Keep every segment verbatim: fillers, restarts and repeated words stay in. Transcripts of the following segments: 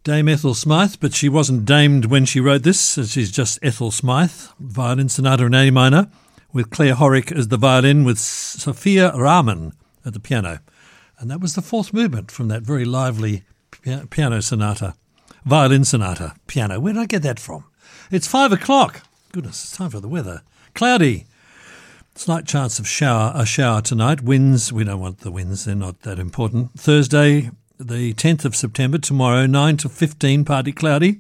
Dame Ethel Smythe, but she wasn't damed when she wrote this. She's just Ethel Smythe, violin sonata in A minor, with Claire Horrick as the violin, with Sophia Rahman at the piano. And that was the fourth movement from that very lively piano sonata, violin sonata, piano. Where did I get that from? It's five o'clock. Goodness, it's time for the weather. Cloudy. Slight chance of shower, a shower tonight. Winds, we don't want the winds, they're not that important. Thursday, the tenth of September, tomorrow, nine to fifteen, partly cloudy.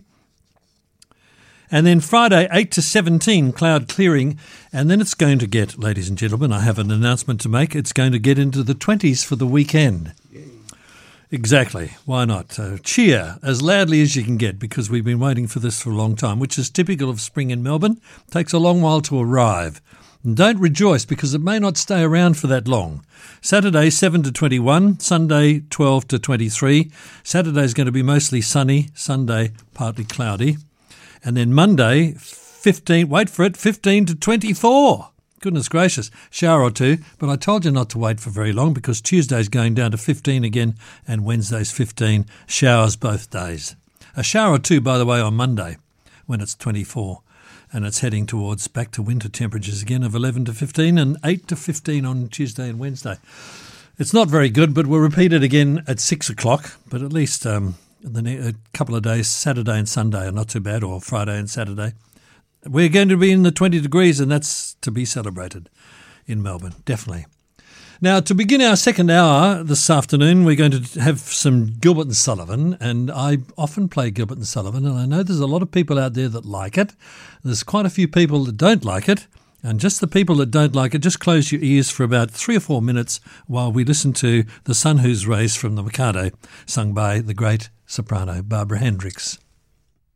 And then Friday, eight to seventeen, cloud clearing. And then it's going to get, ladies and gentlemen, I have an announcement to make. It's going to get into the twenties for the weekend. Yay. Exactly. Why not? Uh, cheer as loudly as you can get, because we've been waiting for this for a long time, which is typical of spring in Melbourne. It takes a long while to arrive. And don't rejoice, because it may not stay around for that long. Saturday, seven to twenty-one. Sunday, twelve to twenty-three. Saturday is going to be mostly sunny. Sunday, partly cloudy. And then Monday, fifteen, wait for it, fifteen to twenty-four. Goodness gracious, shower or two. But I told you not to wait for very long, because Tuesday's going down to fifteen again and Wednesday's fifteen. Showers both days. A shower or two, by the way, on Monday when it's twenty-four. And it's heading towards back to winter temperatures again of eleven to fifteen and eight to fifteen on Tuesday and Wednesday. It's not very good, but we'll repeat it again at six o'clock. But at least um, the ne- a couple of days, Saturday and Sunday, are not too bad, or Friday and Saturday. We're going to be in the twenty degrees, and that's to be celebrated in Melbourne, definitely. Now, to begin our second hour this afternoon, we're going to have some Gilbert and Sullivan, and I often play Gilbert and Sullivan, and I know there's a lot of people out there that like it. There's quite a few people that don't like it, and just the people that don't like it, just close your ears for about three or four minutes while we listen to The Sun Who's Raised from the Mikado, sung by the great soprano Barbara Hendricks.